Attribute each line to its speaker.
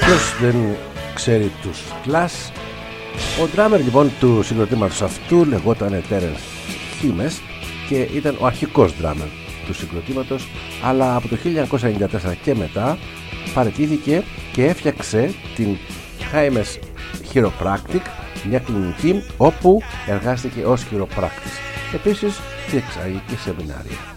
Speaker 1: Ποιος δεν ξέρει τους Clash? Ο drummer λοιπόν του συγκροτήματος αυτού λεγόταν Terence Himes και ήταν ο αρχικός drummer του συγκροτήματος, αλλά από το 1994 και μετά παραιτήθηκε και έφτιαξε την Himes Chiropractic, μια κλινική όπου εργάστηκε ως χειροπράκτης. Επίσης διεξάγει και σεμινάρια.